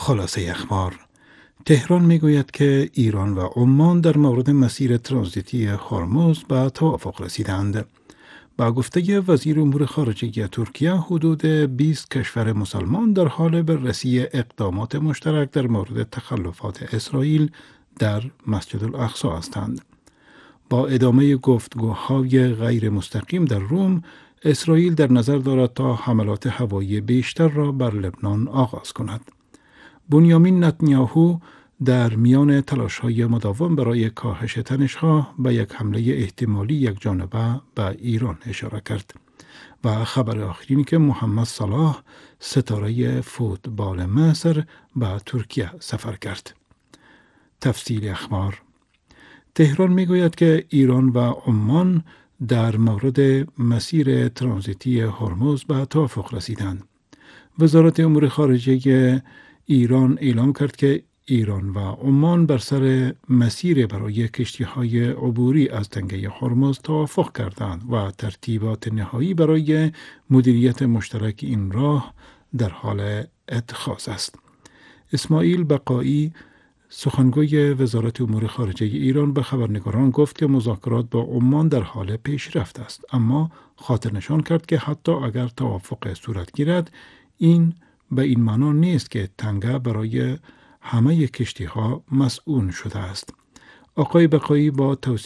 خلاصه اخبار: تهران میگوید که ایران و عمان در مورد مسیر ترانزیتی هرمز به توافق رسیدند. با گفته وزیر امور خارجه ترکیه، حدود 20 کشور مسلمان در حال بررسی اقدامات مشترک در مورد تخلفات اسرائیل در مسجد الاقصی هستند. با ادامه گفتگوهای غیر مستقیم در روم، اسرائیل در نظر دارد تا حملات هوایی بیشتر را بر لبنان آغاز کند. بنیامین نتانیاهو در میان تلاش‌های مداوم برای کاهش تنش‌ها به یک حمله احتمالی یکجانبه به ایران اشاره کرد. و خبر آخرین که محمد صلاح، ستاره فوتبال مصر، به ترکیه سفر کرد. تفصیل اخبار: تهران میگوید که ایران و عمان در مورد مسیر ترانزیتی هرمز به توافق رسیدند. وزارت امور خارجه ایران اعلام کرد که ایران و عمان بر سر مسیر برای کشتی‌های عبوری از تنگه هرمز توافق کردند و ترتیبات نهایی برای مدیریت مشترک این راه در حال اتخاذ است. اسماعیل بقایی، سخنگوی وزارت امور خارجه ایران، به خبرنگاران گفت که مذاکرات با عمان در حال پیشرفت است، اما خاطر نشان کرد که حتی اگر توافق صورت گیرد، این به این معنا نیست که تنگه برای همه کشتی‌ها مسئول شده است. آقای بقایی با توصیف